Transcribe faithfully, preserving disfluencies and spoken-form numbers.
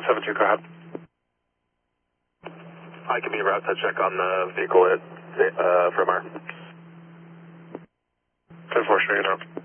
seven two, go ahead. I can be route to check on the vehicle at uh, from our. ten four, straight up.